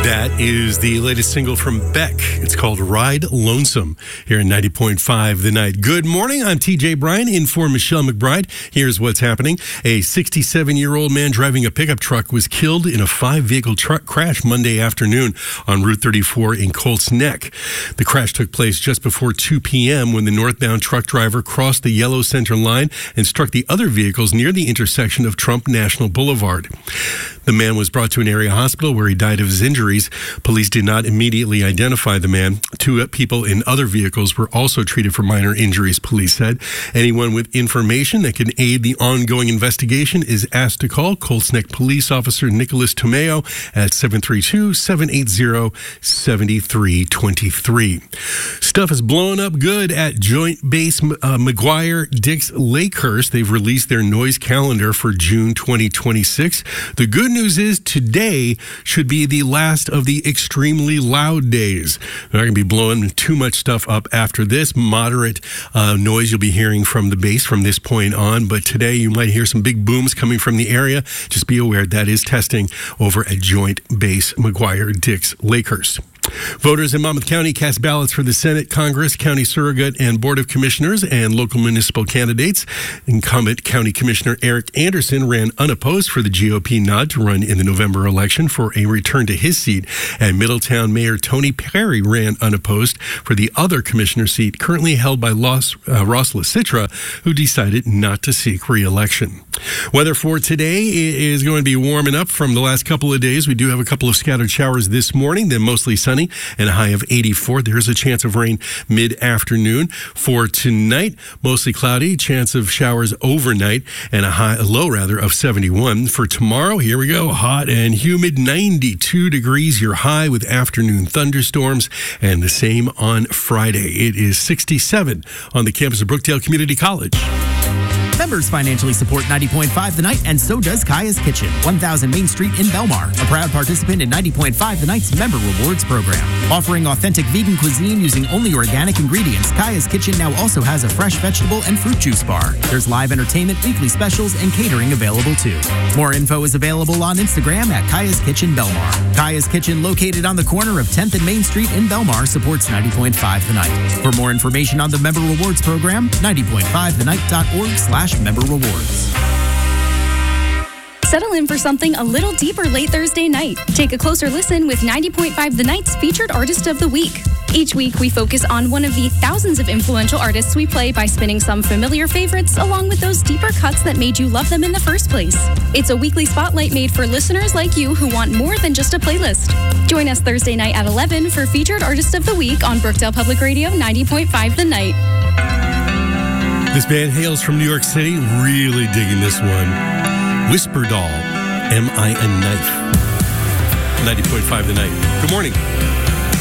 That is the latest single from Beck. It's called Ride Lonesome here in 90.5 The Night. Good morning. I'm TJ Bryan in for Michelle McBride. Here's what's happening. A 67-year-old man driving a pickup truck was killed in a 5-vehicle truck crash Monday afternoon on Route 34 in Colts Neck. The crash took place just before 2 p.m. when the northbound truck driver crossed the yellow center line and struck the other vehicles near the intersection of Trump National Boulevard. The man was brought to an area hospital where he died of his injuries. Police did not immediately identify the man. 2 people in other vehicles were also treated for minor injuries, police said. Anyone with information that can aid the ongoing investigation is asked to call Colts Neck Police Officer Nicholas Tomeo at 732-780-7323. Stuff is blowing up good at Joint Base McGuire-Dix Lakehurst. They've released their noise calendar for June 2026. The good news is today should be the last of the extremely loud days. They're not going to be blowing too much stuff up after this. Moderate noise you'll be hearing from the base from this point on, but today you might hear some big booms coming from the area. Just be aware that is testing over at Joint Base McGuire-Dix Lakehurst. Voters in Monmouth County cast ballots for the Senate, Congress, County Surrogate, and Board of Commissioners and local municipal candidates. Incumbent County Commissioner Eric Anderson ran unopposed for the GOP nod to run in the November election for a return to his seat. And Middletown Mayor Tony Perry ran unopposed for the other commissioner seat currently held by Ross LaCitra, who decided not to seek re-election. Weather for today is going to be warming up from the last couple of days. We do have a couple of scattered showers this morning, then mostly sunny and a high of 84. There's a chance of rain mid-afternoon. For tonight, mostly cloudy, chance of showers overnight, and a low of 71. For tomorrow, here we go, hot and humid, 92 degrees, your high with afternoon thunderstorms, and the same on Friday. It is 67 on the campus of Brookdale Community College. Members financially support 90.5 The Night, and so does Kaya's Kitchen, 1000 Main Street in Belmar, a proud participant in 90.5 The Night's Member Rewards program. Offering authentic vegan cuisine using only organic ingredients, Kaya's Kitchen now also has a fresh vegetable and fruit juice bar. There's live entertainment, weekly specials, and catering available too. More info is available on Instagram at Kaya's Kitchen Belmar. Kaya's Kitchen, located on the corner of 10th and Main Street in Belmar, supports 90.5 The Night. For more information on the Member Rewards program, 90.5thenight.org/member rewards. Settle in for something a little deeper late Thursday night. Take a closer listen with 90.5 The Night's featured artist of the week. Each week, we focus on one of the thousands of influential artists we play by spinning some familiar favorites along with those deeper cuts that made you love them in the first place. It's a weekly spotlight made for listeners like you who want more than just a playlist. Join us Thursday night at 11 for featured artist of the week on Brookdale Public Radio 90.5 The Night. This band hails from New York City. Really digging this one. Whisper Doll, Am I a Knife? 90.5 The Night. Good morning.